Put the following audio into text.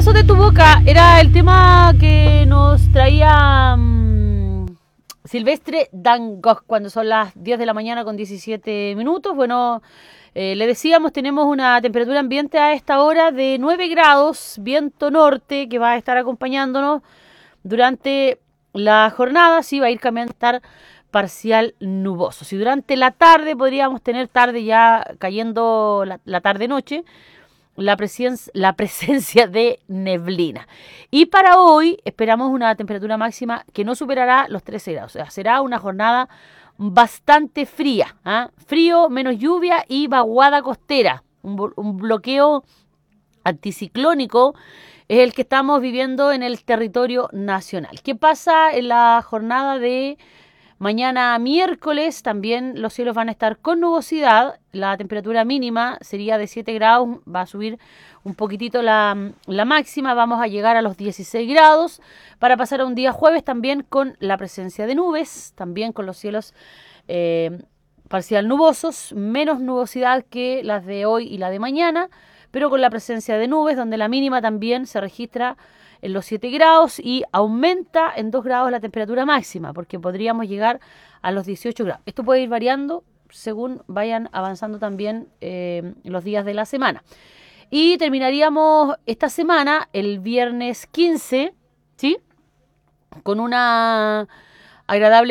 Besos de tu boca era el tema que nos traía Silvestre Dangond cuando son las 10 de la mañana con 17 minutos. Bueno, le decíamos, tenemos una temperatura ambiente a esta hora de 9 grados, viento norte que va a estar acompañándonos durante la jornada. Sí, va a ir cambiando a estar parcial nuboso. Si durante la tarde podríamos tener tarde ya cayendo la tarde-noche, la presencia de neblina. Y para hoy esperamos una temperatura máxima que no superará los 13 grados. O sea, será una jornada bastante fría. Frío, menos lluvia y vaguada costera. Un bloqueo anticiclónico es el que estamos viviendo en el territorio nacional. ¿Qué pasa en la jornada de mañana miércoles? También los cielos van a estar con nubosidad. La temperatura mínima sería de 7 grados. Va a subir un poquitito la máxima. Vamos a llegar a los 16 grados para pasar a un día jueves también con la presencia de nubes. También con los cielos parcial nubosos. Menos nubosidad que las de hoy y la de mañana, pero con la presencia de nubes, donde la mínima también se registra en los 7 grados y aumenta en 2 grados la temperatura máxima, porque podríamos llegar a los 18 grados. Esto puede ir variando según vayan avanzando también los días de la semana. Y terminaríamos esta semana el viernes 15, ¿sí? Con una agradable